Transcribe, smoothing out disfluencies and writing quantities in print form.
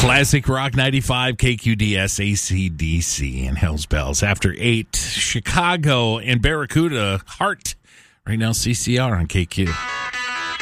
Classic Rock 95, KQDS, AC/DC, and Hell's Bells. After 8, Chicago and Barracuda, Heart. Right now, CCR on KQ.